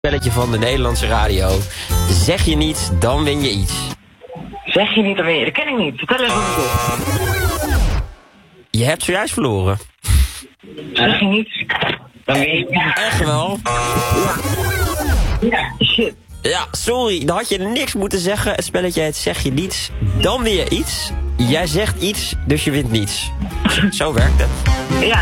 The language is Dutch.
Spelletje van de Nederlandse radio. Zeg je niets, dan win je iets. Zeg je niet, dan weet je. Dat ken ik niet. Vertel even wat het is. Je hebt zojuist verloren. Zeg je niet, dan weet je. Echt wel? Ja, shit. Ja, sorry. Dan had je niks moeten zeggen. Het spelletje heet Zeg je niets, dan win je iets. Jij zegt iets, dus je wint niets. Zo werkt het. Ja.